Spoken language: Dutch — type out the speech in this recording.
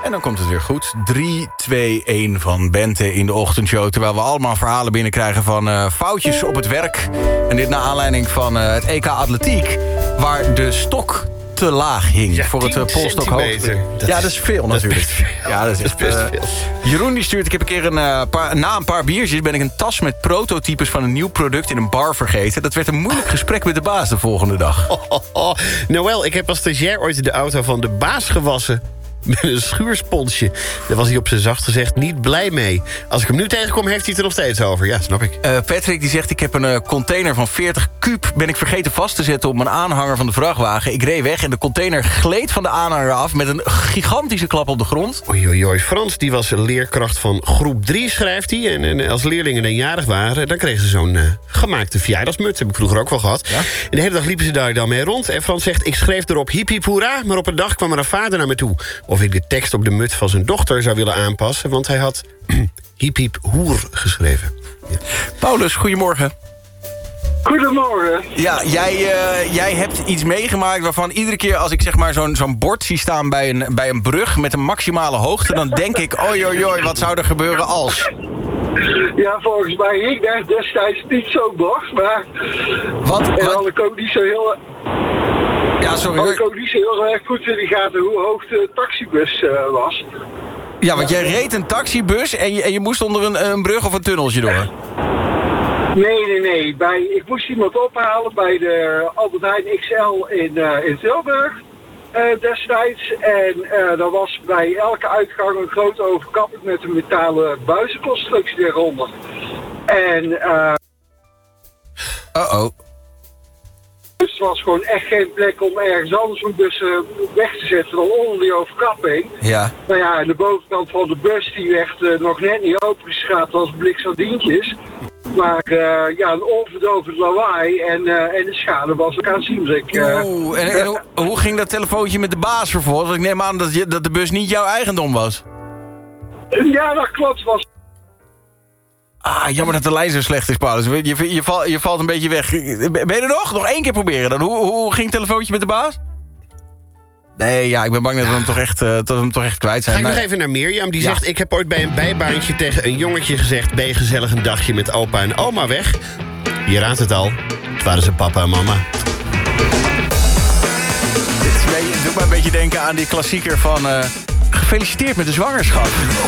En dan komt het weer goed. 3, 2, 1 van Bente in de ochtendshow. Terwijl we allemaal verhalen binnenkrijgen van foutjes op het werk. En dit naar aanleiding van het EK Atletiek. Waar de stok te laag hing voor het polstokhoogte. Ja, dat is veel natuurlijk. Ja, dat is best veel. Jeroen die stuurt, ik heb een keer na een paar biertjes ben ik een tas met prototypes van een nieuw product in een bar vergeten. Dat werd een moeilijk gesprek met de baas de volgende dag. Noël, ik heb als stagiair ooit de auto van de baas gewassen. Met een schuursponsje. Daar was hij op zijn zacht gezegd niet blij mee. Als ik hem nu tegenkom, heeft hij het er nog steeds over. Ja, snap ik. Patrick die zegt, ik heb een container van 40 kuub... ben ik vergeten vast te zetten op mijn aanhanger van de vrachtwagen. Ik reed weg en de container gleed van de aanhanger af... met een gigantische klap op de grond. Oei. Frans die was leerkracht van groep 3, schrijft hij. En als leerlingen dan jarig waren... dan kregen ze zo'n gemaakte verjaardagsmuts. Heb ik vroeger ook wel gehad. Ja? En de hele dag liepen ze daar dan mee rond. En Frans zegt, ik schreef erop hiep hiep hoera... maar op een dag kwam er een vader naar me toe... of ik de tekst op de muts van zijn dochter zou willen aanpassen... want hij had hiep hiep hoer geschreven. Ja. Paulus, goedemorgen. Goedemorgen. Ja, jij hebt iets meegemaakt waarvan iedere keer als ik zeg maar zo'n bord zie staan bij een brug met een maximale hoogte... dan denk ik, oi, wat zou er gebeuren als... Ja, volgens mij ging daar destijds niet zo'n bord, maar... Wat? had ik ook niet zo heel... Ja, sorry. Had ik ook niet zo heel erg goed in de gaten hoe hoog de taxibus was. Ja, want jij reed een taxibus en je moest onder een brug of een tunneltje door. Nee. Ik moest iemand ophalen bij de Albert Heijn XL in Tilburg destijds. En er was bij elke uitgang een grote overkapping met een metalen buizenconstructie eronder. En... Dus het was gewoon echt geen plek om ergens anders een bus weg te zetten dan onder die overkapping. Ja. Nou ja, en de bovenkant van de bus die werd nog net niet opengeschraapt als blikserdientjes. Maar een onverdovend lawaai en de schade was ook aanzienlijk. En hoe ging dat telefoontje met de baas vervolgens? Want ik neem aan dat de bus niet jouw eigendom was. Ja, dat klopt. Jammer dat de lijn zo slecht is, Paulus. Je valt een beetje weg. Ben je er nog? Nog 1 keer proberen dan. Hoe ging het telefoontje met de baas? Nee, ja, ik ben bang dat we hem toch echt kwijt zijn. Ga ik nog even naar Mirjam. Die zegt, ik heb ooit bij een bijbaantje tegen een jongetje gezegd... ben je gezellig een dagje met opa en oma weg? Je raadt het al. Het waren zijn papa en mama. Dit doet me een beetje denken aan die klassieker van... gefeliciteerd met de zwangerschap.